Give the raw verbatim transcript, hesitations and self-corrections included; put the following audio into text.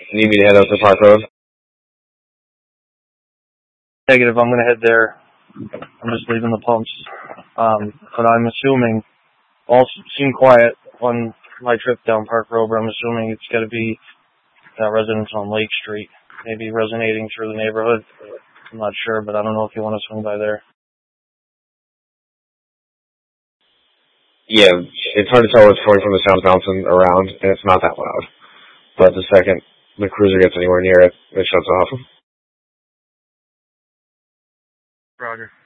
Need me to head out to Park Road? Negative, I'm going to head there. I'm just leaving the pumps. Um, but I'm assuming, all seemed quiet on my trip down Park Road, but I'm assuming it's got to be that residence on Lake Street. Maybe resonating through the neighborhood. I'm not sure, but I don't know if you want to swing by there. Yeah, it's hard to tell what's coming from the sound bouncing around, and it's not that loud. But the second the cruiser gets anywhere near it, it shuts off. Roger.